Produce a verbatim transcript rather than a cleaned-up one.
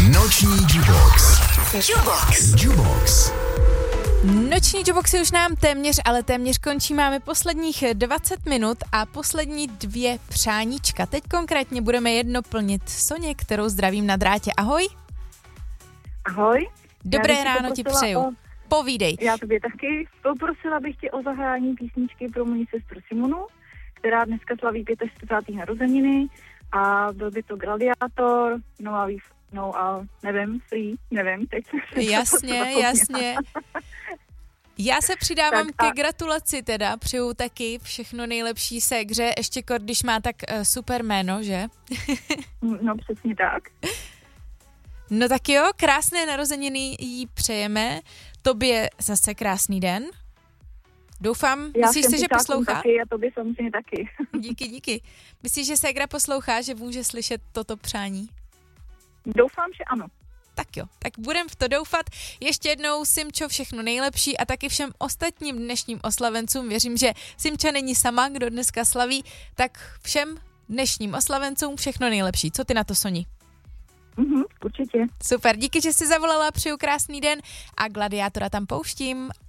Noční Jubox. Jubox. Jubox. Noční Juboxy už nám téměř, ale téměř končí. Máme posledních dvacet minut a poslední dvě přáníčka. Teď konkrétně budeme jedno plnit Soně, kterou zdravím na drátě. Ahoj. Ahoj. Dobré ráno ti přeju. O... Povídej. Já tobě taky. Poprosila bych tě o zahrání písničky pro moji sestru Simonu, která dneska slaví čtyřicáté pátého narozeniny a byl by to Gladiátor, no a víš, no a nevím, free, nevím, teď. Jasně, jasně. Já se přidávám tak a... ke gratulaci teda, přeju taky všechno nejlepší ségře, ještě když má tak uh, super jméno, že? No přesně tak. No tak jo, krásné narozeniny jí přejeme, tobě zase krásný den. Doufám, já myslíš si, že poslouchá? Taky a tobě samozřejmě taky. Díky, díky. Myslíš, že ségra poslouchá, že může slyšet toto přání? Doufám, že ano. Tak jo, tak budem v to doufat. Ještě jednou, Simčo, všechno nejlepší a taky všem ostatním dnešním oslavencům. Věřím, že Simča není sama, kdo dneska slaví, tak všem dnešním oslavencům všechno nejlepší. Co ty na to, Soni? Mhm, určitě. Super, díky, že jsi zavolala, přeju krásný den a Gladiátora tam pouštím.